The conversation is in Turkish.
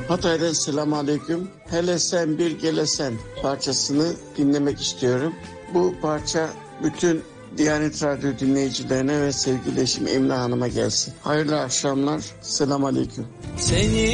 Hatay'dan selamun aleyküm. Hele sen bir gelesen parçasını dinlemek istiyorum. Bu parça bütün Diyanet Radyo dinleyicilerine ve sevgili eşim Emine Hanım'a gelsin. Hayırlı akşamlar. Selamun aleyküm. Seni